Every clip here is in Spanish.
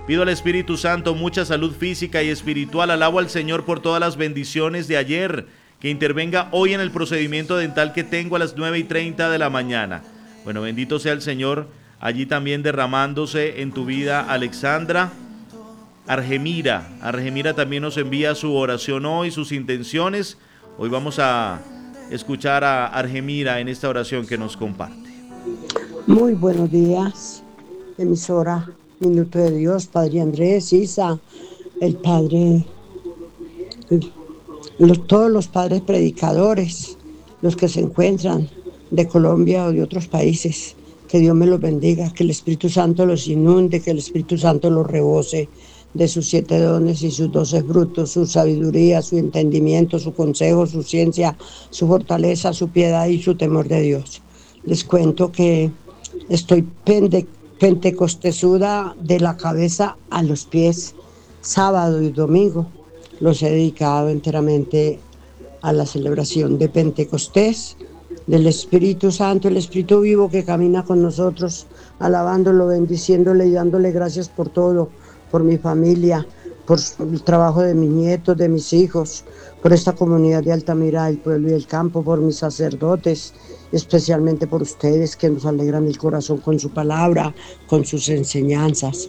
Pido al Espíritu Santo mucha salud física y espiritual. Alabo al Señor por todas las bendiciones de ayer. Que intervenga hoy en el procedimiento dental que tengo a las 9:30 de la mañana. Bueno, bendito sea el Señor. Allí también derramándose en tu vida, Alexandra. Argemira también nos envía su oración hoy, sus intenciones. Hoy vamos a escuchar a Argemira en esta oración que nos comparte. Muy buenos días, emisora Minuto de Dios, Padre Andrés, Isa, el Padre, todos los padres predicadores, los que se encuentran de Colombia o de otros países. Que Dios me los bendiga, que el Espíritu Santo los inunde, que el Espíritu Santo los rebose de sus 7 dones y sus 12 frutos, su sabiduría, su entendimiento, su consejo, su ciencia, su fortaleza, su piedad y su temor de Dios. Les cuento que estoy pentecostesuda de la cabeza a los pies. Sábado y domingo los he dedicado enteramente a la celebración de Pentecostés, del Espíritu Santo, el Espíritu vivo que camina con nosotros, alabándolo, bendiciéndole y dándole gracias por todo, por mi familia, por el trabajo de mis nietos, de mis hijos, por esta comunidad de Altamira, el pueblo y el campo, por mis sacerdotes, especialmente por ustedes que nos alegran el corazón con su palabra, con sus enseñanzas,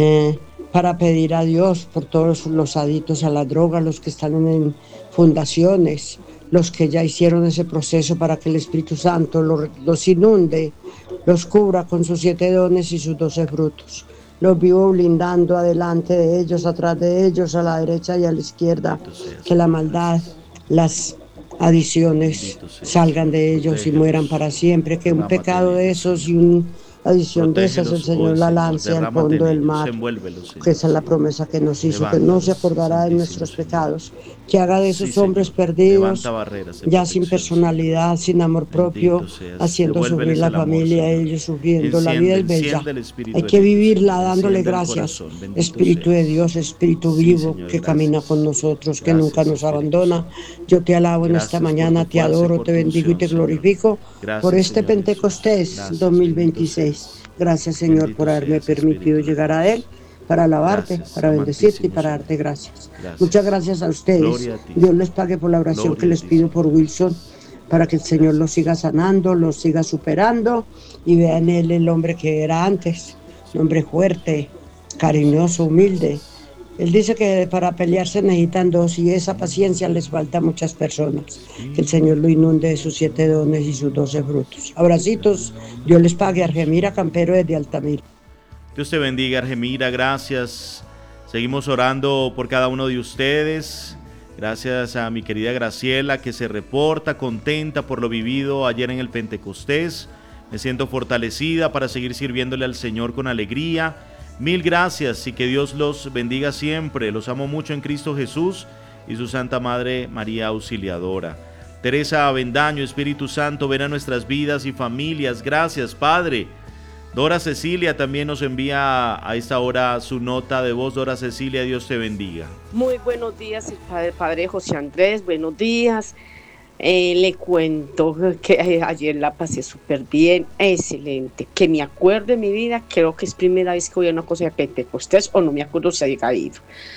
para pedir a Dios por todos los adictos a la droga, los que están en fundaciones, los que ya hicieron ese proceso para que el Espíritu Santo los inunde, los cubra con sus 7 dones y sus 12 frutos. Los vivo blindando adelante de ellos, atrás de ellos, a la derecha y a la izquierda, que la maldad, las adicciones salgan de ellos y mueran para siempre, que un pecado de esos y una adicción de esas el Señor la lance al fondo del mar, que esa es la promesa que nos hizo, que no se acordará de nuestros pecados, que haga de esos hombres perdidos, ya sin personalidad, sin amor propio, haciendo sufrir la familia, ellos sufriendo. La vida es bella, hay que vivirla dándole gracias. Espíritu de Dios, Espíritu vivo que camina con nosotros, que nunca nos abandona. Yo te alabo en esta mañana, te adoro, te bendigo y te glorifico por este Pentecostés 2026. Gracias, Señor, por haberme permitido llegar a Él, para alabarte, para bendecirte y para darte gracias. Muchas gracias a ustedes. Dios les pague por la oración que les pido por Wilson, para que el Señor los siga sanando, los siga superando y vea en él el hombre que era antes, un hombre fuerte, cariñoso, humilde. Él dice que para pelear se necesitan 2 y esa paciencia les falta a muchas personas. Que el Señor lo inunde de sus 7 dones y sus 12 frutos. Abracitos, Dios les pague. Argemira Campero desde Altamira. Dios te bendiga, Argemira, gracias. Seguimos orando por cada uno de ustedes. Gracias a mi querida Graciela, que se reporta contenta por lo vivido ayer en el Pentecostés. Me siento fortalecida para seguir sirviéndole al Señor con alegría. Mil gracias y que Dios los bendiga siempre. Los amo mucho en Cristo Jesús y su Santa Madre María Auxiliadora. Teresa Avendaño, Espíritu Santo, ven a nuestras vidas y familias. Gracias, Padre. Dora Cecilia también nos envía a esta hora su nota de voz. Dora Cecilia, Dios te bendiga. Muy buenos días, padre José Andrés, buenos días. Le cuento que ayer la pasé súper bien, excelente. Que me acuerdo de mi vida, creo que es primera vez que voy a una cosa de Pentecostés, o no me acuerdo si haya ido.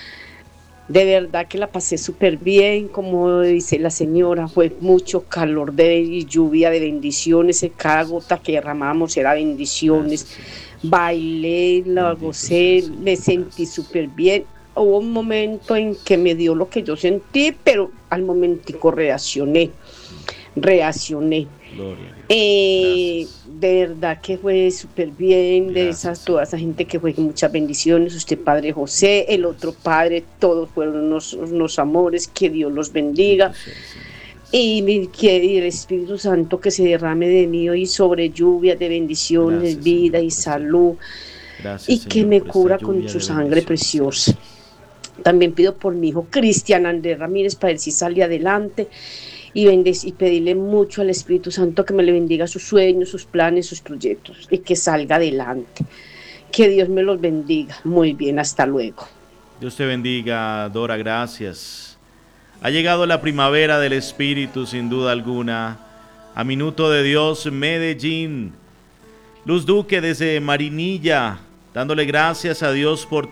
De verdad que la pasé súper bien, como dice la señora, fue mucho calor y lluvia de bendiciones, cada gota que derramamos era bendiciones. Bailé, la gocé, me sentí súper bien. Hubo un momento en que me dio lo que yo sentí, pero al momentico reaccioné. De verdad que fue súper bien, de toda esa gente que fue, muchas bendiciones. Usted, Padre José, el otro padre, todos fueron unos amores, que Dios los bendiga. Y que el Espíritu Santo que se derrame de mí hoy sobre lluvia de bendiciones, vida y salud, y que me cubra con su sangre preciosa. También pido por mi hijo Cristian Andrés Ramírez, para ver si sale adelante, y pedirle mucho al Espíritu Santo que me le bendiga sus sueños, sus planes, sus proyectos, y que salga adelante. Que Dios me los bendiga. Muy bien, hasta luego. Dios te bendiga, Dora, gracias. Ha llegado la primavera del Espíritu, sin duda alguna. A Minuto de Dios, Medellín. Luz Duque desde Marinilla, dándole gracias a Dios por